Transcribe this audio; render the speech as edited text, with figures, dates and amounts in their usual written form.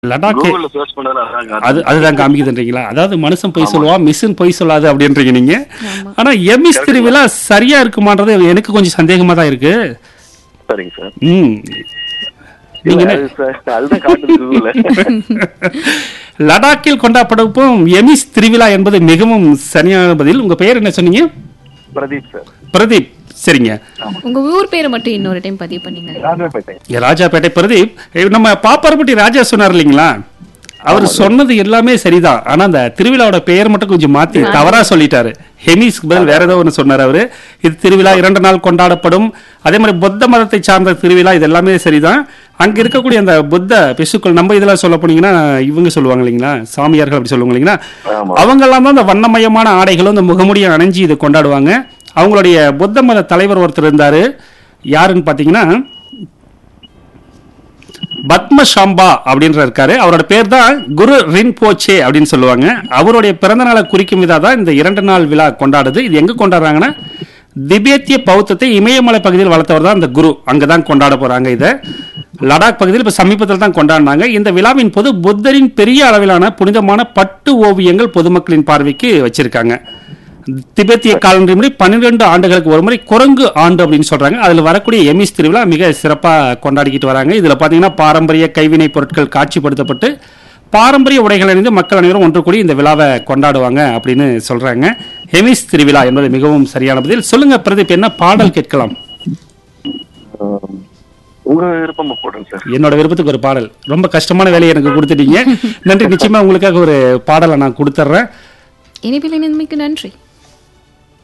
லடாக் கூகுள்ல சர்ச் பண்ணல அதுதான் காமிக்குதுன்றீங்களா? அதாவது மனுஷன் பொய் சொல்லுவான், மிஷின் பொய் சொல்லாது அப்படின்றீங்க நீங்க. ஆமா. ஆனா எமிஸ் திருவிழா சரியா இருக்குமான்றது எனக்கு கொஞ்சம் சந்தேகமா தான் இருக்கு. சரிங்க சார். ம் நீங்க என்ன அதுதான் காட்டுது கூகுள்ல. லடாக்கில் கொண்டாடப்படும் எமிஸ் திருவிழா என்பது மிகவும் சரியான பதில். உங்க பெயர் என்ன சொன்னீங்க? பிரதீப் சார். பிரதீப். சரிங்க. உங்க ஊர் பேரை மட்டும் இன்னொரு டைம் பதிவு பண்ணுங்க. ராஜாபேட்டை. ராஜாபேட்டை பிரதீப். நம்ம பாப்பாரப்பட்டி ராஜா சொன்னார் இல்லைங்களா? அவர் சொன்னது எல்லாமே சரிதான். ஆனா அந்த திருவிழாவோட பெயர் மட்டும் கொஞ்சம் மாத்தி தவறா சொல்லிட்டாரு. ஹெமிஸ்க்கு பதில் வேற ஏதோ ஒன்று சொன்னார் அவரு. இது திருவிழா 2 நாள் கொண்டாடப்படும். அதே மாதிரி புத்த மதத்தை சார்ந்த திருவிழா, இது எல்லாமே சரிதான். அங்க இருக்கக்கூடிய அந்த புத்த பிசுக்கள், நம்ம இதெல்லாம் சொல்ல போனீங்கன்னா இவங்க சொல்லுவாங்க இல்லைங்களா, சாமியார்கள் அப்படி சொல்லுவாங்க இல்லைங்களா, அவங்க எல்லாம் தான் அந்த வண்ணமயமான ஆடைகளும் அந்த முகமுடியும் அணிஞ்சு இதை கொண்டாடுவாங்க. அவங்களுடைய புத்த மத தலைவர் ஒருத்தர் இருந்தாரு. யாருன்னு பாத்தீங்கன்னா பத்மசாம்பா அப்படின்ற இருக்காரு. அவரோட பேர் தான் குரு ரின்போச்சே அப்படின்னு சொல்லுவாங்க. அவருடைய பிறந்த நாளை குறிக்கும் விதா தான் இந்த 2 நாள் விழா கொண்டாடுது. இது எங்க கொண்டாடுறாங்கன்னா, திபேத்திய பௌத்தத்தை இமயமலை பகுதியில் வளர்த்தவர் தான் இந்த குரு. அங்கதான் கொண்டாட போறாங்க. இதை லடாக் பகுதியில் இப்ப சமீபத்தில் தான் கொண்டாடினாங்க. இந்த விழாவின் போது புத்தரின் பெரிய அளவிலான புனிதமான பட்டு ஓவியங்கள் பொதுமக்களின் பார்வைக்கு வச்சிருக்காங்க. திபெத்திய காலண்டர் முறை 12 ஆண்டுகளுக்கு ஒரு முறை குரங்கு ஆண்டு அப்படின்னு சொல்றாங்க. அதுல வரக்கூடிய எமிஸ் திருவிழா மிக சிறப்பா கொண்டாடிக்கிட்டு வராங்க. இதுல பாத்தீங்கன்னா பாரம்பரிய கைவினை பொருட்கள் காட்சிப்படுத்தப்பட்டு பாரம்பரிய உடைகள் அணிந்து மக்கள் அனைவரும் ஒன்று கூடி இந்த விழாவை கொண்டாடுவாங்க அப்படின்னு சொல்றாங்க. எமிஸ் திருவிழா என்பது மிகவும் சரியான பதில். சொல்லுங்க பிரதீப், என்ன பாடல் கேட்கலாம்? உங்க விருப்பமா போடுங்க சார். என்னோட விருப்பத்துக்கு ஒரு பாடல். ரொம்ப கஷ்டமான வேலையை எனக்கு கொடுத்துட்டீங்க. நன்றி. நிச்சயமா உங்களுக்காக ஒரு பாடலை நான் கொடுத்துட்றேன். இனிப்பில் இணைந்தமைக்கு நன்றி.